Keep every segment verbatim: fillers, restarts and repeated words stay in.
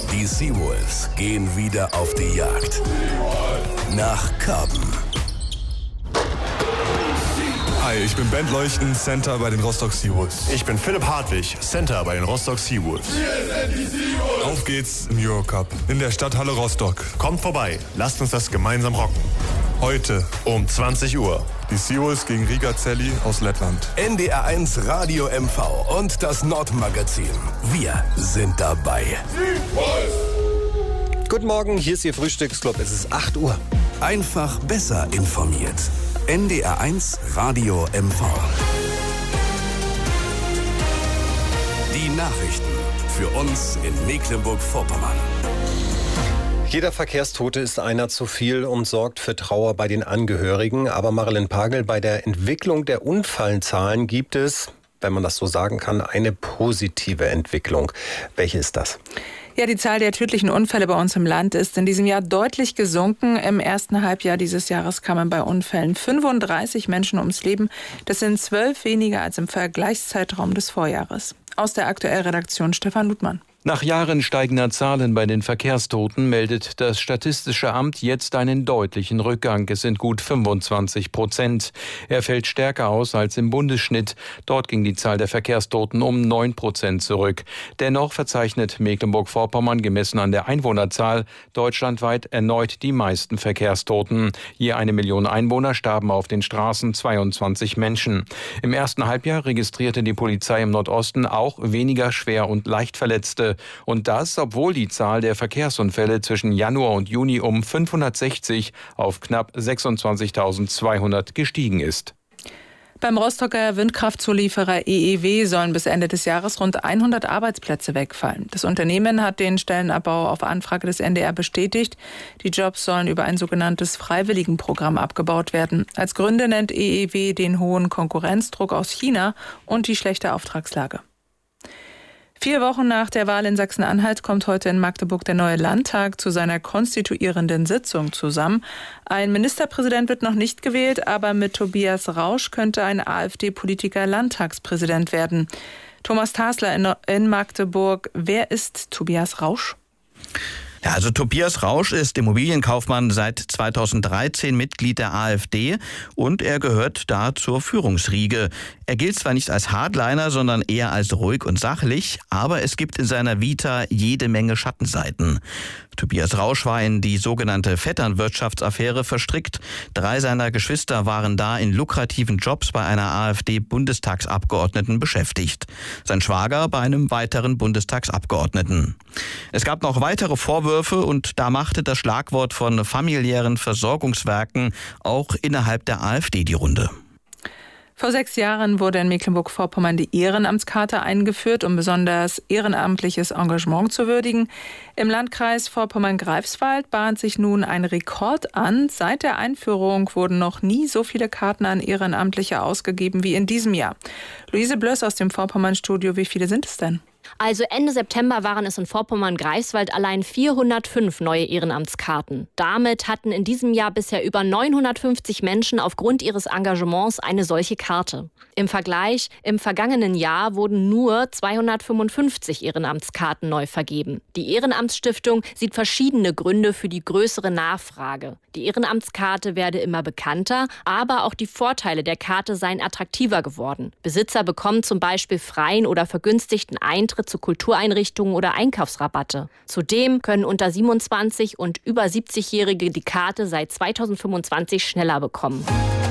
Die Seawolves gehen wieder auf die Jagd. Nach Karben. Hi, ich bin Bent Leuchten, Center bei den Rostock Seawolves. Ich bin Philipp Hartwig, Center bei den Rostock Seawolves. Wir sind die Seawolves. Auf geht's im Eurocup in der Stadthalle Rostock. Kommt vorbei, lasst uns das gemeinsam rocken. Heute um zwanzig Uhr. Die Seawolves gegen Riga Celli aus Lettland. N D R eins Radio M V und das Nordmagazin. Wir sind dabei. Seawolves. Guten Morgen, hier ist Ihr Frühstücksclub. Es ist acht Uhr. Einfach besser informiert. N D R eins Radio M V. Die Nachrichten für uns in Mecklenburg-Vorpommern. Jeder Verkehrstote ist einer zu viel und sorgt für Trauer bei den Angehörigen. Aber Marilyn Pagel, bei der Entwicklung der Unfallzahlen gibt es, wenn man das so sagen kann, eine positive Entwicklung. Welche ist das? Ja, die Zahl der tödlichen Unfälle bei uns im Land ist in diesem Jahr deutlich gesunken. Im ersten Halbjahr dieses Jahres kamen bei Unfällen fünfunddreißig Menschen ums Leben. Das sind zwölf weniger als im Vergleichszeitraum des Vorjahres. Aus der Aktuell-Redaktion Stefan Ludmann. Nach Jahren steigender Zahlen bei den Verkehrstoten meldet das Statistische Amt jetzt einen deutlichen Rückgang. Es sind gut fünfundzwanzig Prozent. Er fällt stärker aus als im Bundesschnitt. Dort ging die Zahl der Verkehrstoten um neun Prozent zurück. Dennoch verzeichnet Mecklenburg-Vorpommern gemessen an der Einwohnerzahl deutschlandweit erneut die meisten Verkehrstoten. Je eine Million Einwohner starben auf den Straßen zweiundzwanzig Menschen. Im ersten Halbjahr registrierte die Polizei im Nordosten auch weniger schwer und leicht Verletzte. Und das, obwohl die Zahl der Verkehrsunfälle zwischen Januar und Juni um fünfhundertsechzig auf knapp sechsundzwanzigtausendzweihundert gestiegen ist. Beim Rostocker Windkraftzulieferer E E W sollen bis Ende des Jahres rund hundert Arbeitsplätze wegfallen. Das Unternehmen hat den Stellenabbau auf Anfrage des N D R bestätigt. Die Jobs sollen über ein sogenanntes Freiwilligenprogramm abgebaut werden. Als Gründe nennt E E W den hohen Konkurrenzdruck aus China und die schlechte Auftragslage. Vier Wochen nach der Wahl in Sachsen-Anhalt kommt heute in Magdeburg der neue Landtag zu seiner konstituierenden Sitzung zusammen. Ein Ministerpräsident wird noch nicht gewählt, aber mit Tobias Rausch könnte ein AfD-Politiker Landtagspräsident werden. Thomas Tasler in Magdeburg. Wer ist Tobias Rausch? Ja, also Tobias Rausch ist Immobilienkaufmann seit zweitausenddreizehn, Mitglied der AfD und er gehört da zur Führungsriege. Er gilt zwar nicht als Hardliner, sondern eher als ruhig und sachlich, aber es gibt in seiner Vita jede Menge Schattenseiten. Tobias Rausch war in die sogenannte Vetternwirtschaftsaffäre verstrickt. Drei seiner Geschwister waren da in lukrativen Jobs bei einer AfD-Bundestagsabgeordneten beschäftigt. Sein Schwager bei einem weiteren Bundestagsabgeordneten. Es gab noch weitere Vorwürfe und da machte das Schlagwort von familiären Versorgungswerken auch innerhalb der AfD die Runde. Vor sechs Jahren wurde in Mecklenburg-Vorpommern die Ehrenamtskarte eingeführt, um besonders ehrenamtliches Engagement zu würdigen. Im Landkreis Vorpommern-Greifswald bahnt sich nun ein Rekord an. Seit der Einführung wurden noch nie so viele Karten an Ehrenamtliche ausgegeben wie in diesem Jahr. Luise Blöss aus dem Vorpommern-Studio, wie viele sind es denn? Also Ende September waren es in Vorpommern-Greifswald allein vierhundertfünf neue Ehrenamtskarten. Damit hatten in diesem Jahr bisher über neunhundertfünfzig Menschen aufgrund ihres Engagements eine solche Karte. Im Vergleich, im vergangenen Jahr wurden nur zweihundertfünfundfünfzig Ehrenamtskarten neu vergeben. Die Ehrenamtsstiftung sieht verschiedene Gründe für die größere Nachfrage. Die Ehrenamtskarte werde immer bekannter, aber auch die Vorteile der Karte seien attraktiver geworden. Besitzer bekommen zum Beispiel freien oder vergünstigten Eintritt zu Kultureinrichtungen oder Einkaufsrabatte. Zudem können unter siebenundzwanzig- und über siebzigjährige die Karte seit zweitausendfünfundzwanzig schneller bekommen.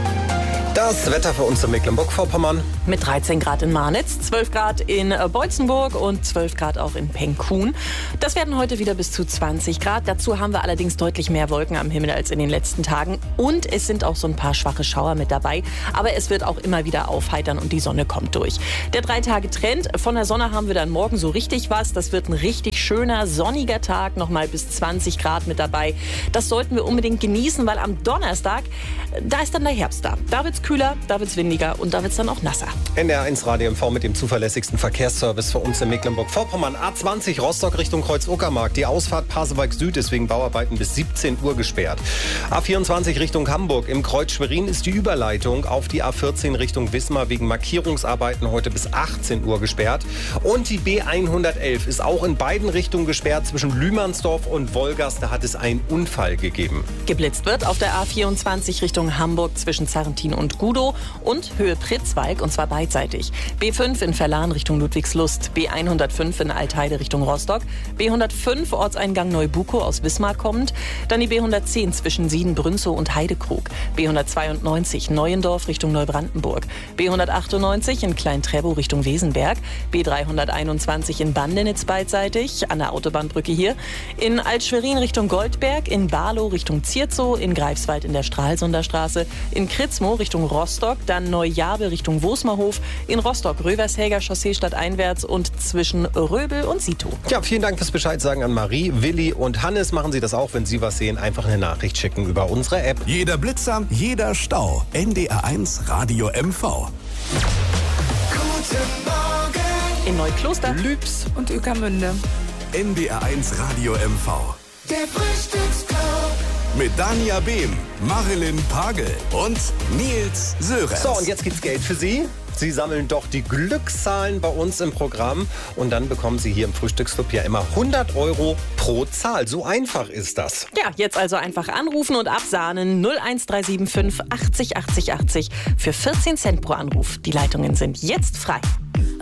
Das Wetter für uns in Mecklenburg-Vorpommern. Mit dreizehn Grad in Marnitz, zwölf Grad in Beutzenburg und zwölf Grad auch in Pengkun. Das werden heute wieder bis zu zwanzig Grad. Dazu haben wir allerdings deutlich mehr Wolken am Himmel als in den letzten Tagen. Und es sind auch so ein paar schwache Schauer mit dabei. Aber es wird auch immer wieder aufheitern und die Sonne kommt durch. Der Drei-Tage-Trend. Von der Sonne haben wir dann morgen so richtig was. Das wird ein richtig schöner, sonniger Tag. Nochmal bis zwanzig Grad mit dabei. Das sollten wir unbedingt genießen, weil am Donnerstag, da ist dann der Herbst da. Da wird's kühler, da wird's windiger und da wird's dann auch nasser. N D R eins Radio M V mit dem zuverlässigsten Verkehrsservice für uns in Mecklenburg-Vorpommern. A zwanzig Rostock Richtung Kreuz-Uckermark. Die Ausfahrt Pasewalk Süd ist wegen Bauarbeiten bis siebzehn Uhr gesperrt. A vierundzwanzig Richtung Hamburg. Im Kreuz Schwerin ist die Überleitung auf die A vierzehn Richtung Wismar wegen Markierungsarbeiten heute bis achtzehn Uhr gesperrt. Und die B hundertelf ist auch in beiden Richtung gesperrt zwischen Lühmannsdorf und Wolgast. Da hat es einen Unfall gegeben. Geblitzt wird auf der A vierundzwanzig Richtung Hamburg zwischen Zarrentin und Gudow und Höhe Pritzwalk, und zwar beidseitig. B fünf in Verlan Richtung Ludwigslust, B hundertfünf in Altheide Richtung Rostock, B hundertfünf Ortseingang Neubukow aus Wismar kommend, dann die B hundertzehn zwischen Sieden-Brünzow und Heidekrug, B hundertzweiundneunzig Neuendorf Richtung Neubrandenburg, B hundertachtundneunzig in Klein-Trebow Richtung Wesenberg, B dreihunderteinundzwanzig in Bandenitz beidseitig, an der Autobahnbrücke hier, in Altschwerin Richtung Goldberg, in Barlow Richtung Zierzow, in Greifswald in der Stralsunder Straße, in Kritzmow Richtung Rostock, dann Neujabe Richtung Wosmerhof, in Rostock Rövershäger Chaussee stadteinwärts und zwischen Röbel und Sito. Ja, vielen Dank fürs Bescheid sagen an Marie, Willi und Hannes. Machen Sie das auch, wenn Sie was sehen, einfach eine Nachricht schicken über unsere App. Jeder Blitzer, jeder Stau. N D R eins Radio M V. Guten Morgen. In Neukloster, Lübs und Ueckermünde. N D R eins Radio M V. Der Frühstücksclub. Mit Dania Behm, Marilyn Pagel und Nils Sörensen. So, und jetzt gibt's Geld für Sie. Sie sammeln doch die Glückszahlen bei uns im Programm und dann bekommen Sie hier im Frühstücksclub ja immer hundert Euro pro Zahl. So einfach ist das. ja, jetzt also einfach anrufen und absahnen null eins drei sieben fünf achtzig achtzig achtzig für vierzehn Cent pro Anruf. Die Leitungen sind jetzt frei.